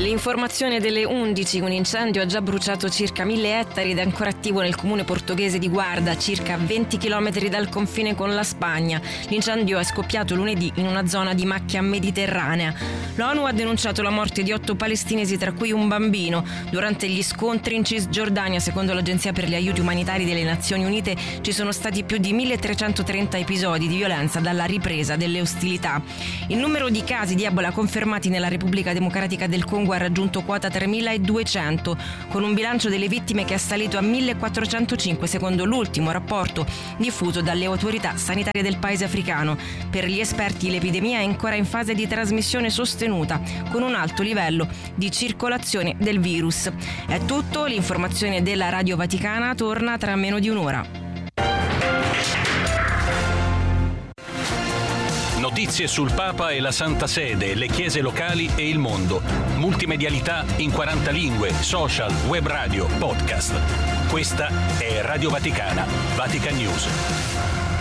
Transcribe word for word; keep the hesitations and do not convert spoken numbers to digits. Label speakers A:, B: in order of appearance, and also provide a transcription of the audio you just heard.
A: L'informazione delle undici, un incendio ha già bruciato circa mille ettari ed è ancora attivo nel comune portoghese di Guarda, circa venti chilometri dal confine con la Spagna. L'incendio è scoppiato lunedì in una zona di macchia mediterranea. L'ONU ha denunciato la morte di otto palestinesi, tra cui un bambino. Durante gli scontri in Cisgiordania, secondo l'Agenzia per gli aiuti umanitari delle Nazioni Unite, ci sono stati più di milletrecentotrenta episodi di violenza dalla ripresa delle ostilità. Il numero di casi di Ebola confermati nella Repubblica Democratica del Congo ha raggiunto quota tremiladuecento, con un bilancio delle vittime che è salito a millequattrocentocinque secondo l'ultimo rapporto diffuso dalle autorità sanitarie del paese africano. Per gli esperti l'epidemia è ancora in fase di trasmissione sostenuta, con un alto livello di circolazione del virus. È tutto, l'informazione della Radio Vaticana torna tra meno di un'ora.
B: Notizie sul Papa e la Santa Sede, le chiese locali e il mondo. Multimedialità in quaranta lingue, social, web radio, podcast. Questa è Radio Vaticana, Vatican News.